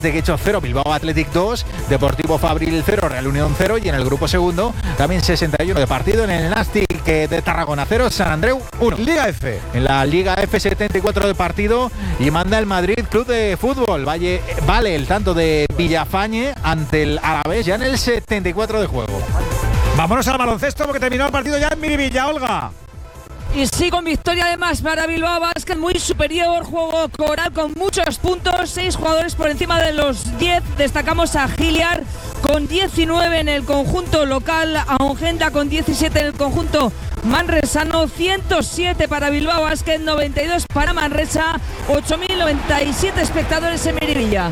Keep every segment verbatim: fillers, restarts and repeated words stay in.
Guecho cero, Bilbao Athletic dos, Deportivo Fabril cero, Real Unión cero, y en el grupo segundo también sesenta y uno de partido en el Nastic de Tarragona cero, San Andreu uno. Liga F. En la Liga F setenta y cuatro de partido y manda el Madrid Club de Fútbol. Valle, vale el tanto de Villafañe ante el Alavés ya en el setenta y cuatro de juego. Vámonos al baloncesto porque terminó el partido ya en Miribilla, Olga. Y sí, con victoria además para Bilbao Basket, muy superior, juego coral con muchos puntos, seis jugadores por encima de los diez. Destacamos a Giliar con diecinueve en el conjunto local, a Ongenda con diecisiete en el conjunto manresano, ciento siete para Bilbao Basket, noventa y dos para Manresa, ocho mil noventa y siete espectadores en Miribilla.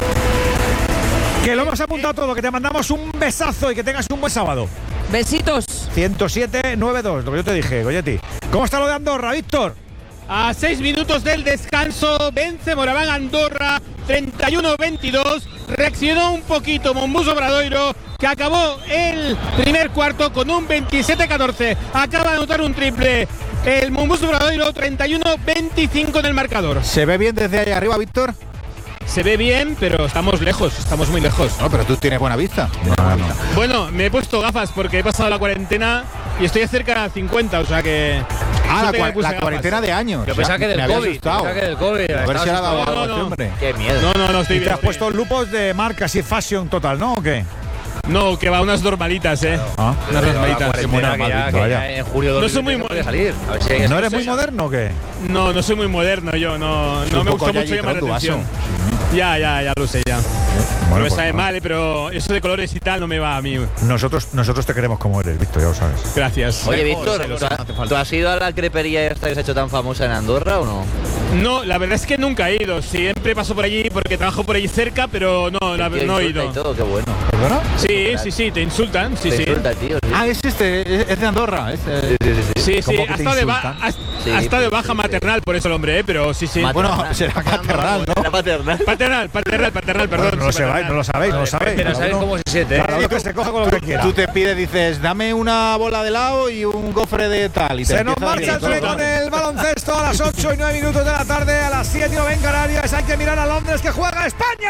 Que lo hemos apuntado todo, que te mandamos un besazo y que tengas un buen sábado. Besitos. ciento siete noventa y dos, lo que yo te dije, Goyetti. ¿Cómo está lo de Andorra, Víctor? A seis minutos del descanso, vence Moraván Andorra, treinta y uno veintidós. Reaccionó un poquito Mombús Obradoiro, que acabó el primer cuarto con un veintisiete catorce. Acaba de anotar un triple el Mombús Obradoiro, treinta y uno veinticinco en el marcador. ¿Se ve bien desde ahí arriba, Víctor? Se ve bien, pero estamos lejos, estamos muy lejos. No, pero tú tienes buena vista. No, no. Bueno, me he puesto gafas porque he pasado la cuarentena y estoy cerca de cincuenta, o sea que… Ah, la, que me cua puse la gafas. cuarentena de años. Yo pensaba que del COVID. Pensaba que del COVID. A ver si ha dado No, algo, no, este no. hombre. Qué miedo. No, no, no estoy ¿Y bien. te has puesto lupos de marcas y fashion total, no? ¿O qué? No, que va unas normalitas, eh. Ah. Unas normalitas. Que muy ya, normal, que Víctor, ya vaya. en julio No soy muy no puede salir. A ver si hay ¿No eres muy cosa. moderno o qué? No, no soy muy moderno yo, no, no un me poco gusta ya mucho llamar la tu vaso. atención. Ya, ya, ya lo sé, ya. No Bueno, me pues sabe no. mal, eh, pero eso de colores y tal no me va a mí. Nosotros, nosotros te queremos como eres, Víctor, ya lo sabes. Gracias. Oye, Mejor, Víctor, se lo ¿tú, sé. ha- ¿tú has ido a la crepería esta que se ha hecho tan famosa en Andorra o no? No, la verdad es que nunca he ido. Siempre paso por allí porque trabajo por allí cerca, pero no, la, Tío, no he insulta ido. y todo, qué bueno. ¿Perdona? Sí, sí, sí, te insultan. Sí, Te sí. insulta, tío. Sí. Ah, es este, es, es de Andorra. Es, eh. Sí, sí, sí. Sí, sí, ¿Cómo que ha te estado de, ba insultan? ha, Sí, ha estado de baja sí, sí. maternal por eso el hombre, eh, pero sí, sí. Maternal. Bueno, será paternal, ¿no? Era paternal. Paternal, paternal, paternal, perdón. no, lo sí, sabéis, paternal. no lo sabéis, no lo sabéis. Pero Cada sabes uno- cómo se siente, ¿eh? Cada uno que se coja con lo que quiera. Tú te pides, dices, dame una bola de helado y un gofre de tal. Y te Se nos empieza a marcha el decir, tren con el baloncesto a las ocho y nueve minutos de la tarde, a las siete y nueve en Canarias. Hay que mirar a Londres que juega España.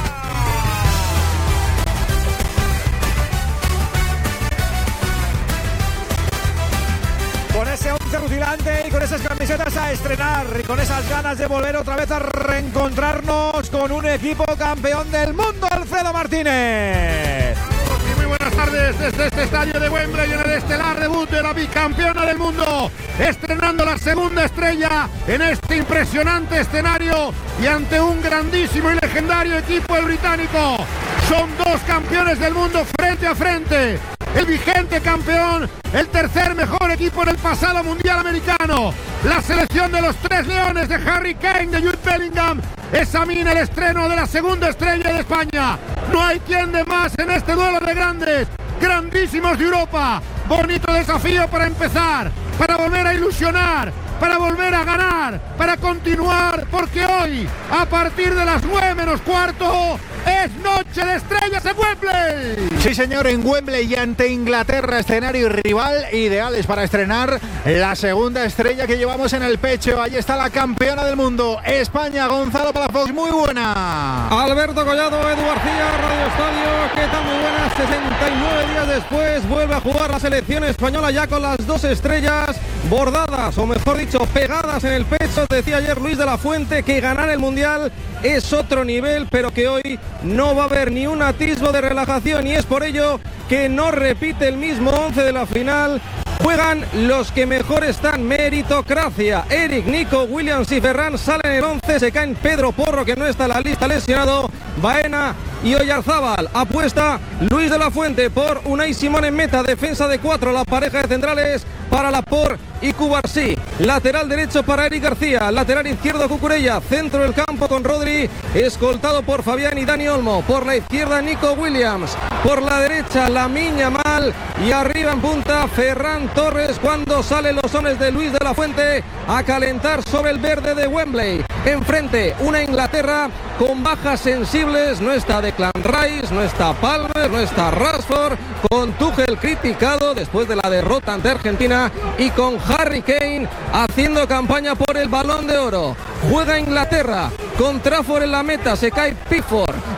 Con ese once rutilante y con esas camisetas a estrenar y con esas ganas de volver otra vez a reencontrarnos con un equipo campeón del mundo, Alfredo Martínez. Y muy buenas tardes desde este estadio de Wembley en el estelar debut de la bicampeona del mundo, estrenando la segunda estrella en este impresionante escenario y ante un grandísimo y legendario equipo el británico. Son dos campeones del mundo frente a frente. El vigente campeón, el tercer mejor equipo en el pasado mundial americano. La selección de los tres leones de Harry Kane, de Jude Bellingham, examina el estreno de la segunda estrella de España. No hay quien de más en este duelo de grandes, grandísimos de Europa. Bonito desafío para empezar, para volver a ilusionar, para volver a ganar, para continuar, porque hoy, a partir de las nueve menos cuarto, es noche de estrellas en Wembley. Sí, señor, en Wembley y ante Inglaterra, escenario y rival ideales para estrenar la segunda estrella que llevamos en el pecho. Ahí está la campeona del mundo, España. Gonzalo Palafox, muy buena. Alberto Collado, Edu García, Radio Estadio, ¿qué tal? Muy buenas. sesenta y nueve días después vuelve a jugar la selección española ya con las dos estrellas bordadas, o mejor dicho, pegadas en el pecho. Decía ayer Luis de la Fuente que ganar el Mundial es otro nivel, pero que hoy no va a haber ni un atisbo de relajación, y es por ello que no repite el mismo once de la final. Juegan los que mejor están, meritocracia. Eric, Nico, Williams y Ferran salen en el once, se caen Pedro Porro, que no está en la lista, lesionado, Baena y Oyarzábal. Apuesta Luis de la Fuente por Unai Simón en meta, defensa de cuatro, la pareja de centrales para Laporte y Cubarsí. Lateral derecho para Eric García, lateral izquierdo Cucurella, centro del campo con Rodri, escoltado por Fabián y Dani Olmo. Por la izquierda Nico Williams, por la derecha Lamine Yamal y arriba en punta Ferran Torres, cuando salen los hombres de Luis de la Fuente a calentar sobre el verde de Wembley. Enfrente una Inglaterra con bajas sensibles, no está Declan Rice, no está Palmer, no está Rashford, con Tuchel criticado después de la derrota ante Argentina y con Harry Kane haciendo campaña por el Balón de Oro. Juega Inglaterra con Trafford en la meta, se cae Pickford.